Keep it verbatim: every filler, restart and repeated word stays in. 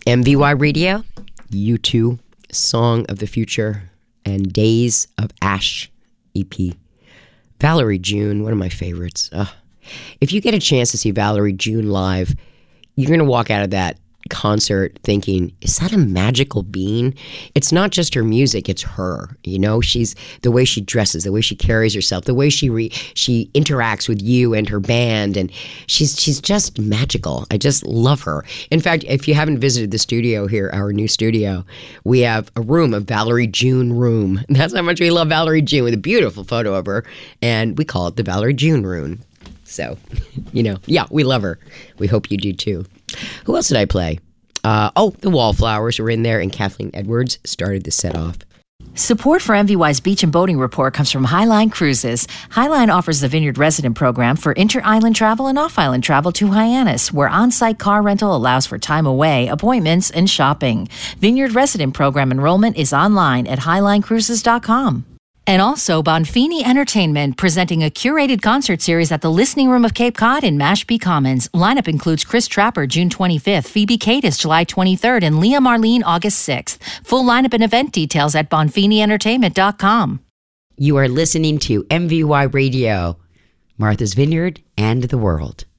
M V Y Radio, U two, Song of the Future, and Days of Ash E P. Valerie June, one of my favorites. Uh, if you get a chance to see Valerie June live, you're going to walk out of that concert thinking, is that a magical being? It's not just her music, it's her. You know, she's the way she dresses, the way she carries herself, the way she re, she interacts with you and her band, and she's she's just magical. I just love her. In fact, if you haven't visited the studio here, our new studio, we have a room, a Valerie June room. That's how much we love Valerie June, with a beautiful photo of her, and we call it the Valerie June room. So, you know, yeah, we love her. We hope you do too. Who else did I play? Uh, oh, the Wallflowers were in there, and Kathleen Edwards started the set off. Support for M V Y's Beach and Boating Report comes from Highline Cruises. Highline offers the Vineyard Resident Program for inter-island travel and off-island travel to Hyannis, where on-site car rental allows for time away, appointments, and shopping. Vineyard Resident Program enrollment is online at highline cruises dot com. And also Bonfini Entertainment, presenting a curated concert series at the Listening Room of Cape Cod in Mashpee Commons. Lineup includes Chris Trapper, June twenty-fifth, Phoebe Cadis, July twenty-third, and Leah Marlene, August sixth. Full lineup and event details at bonfini entertainment dot com. You are listening to M V Y Radio, Martha's Vineyard and the World.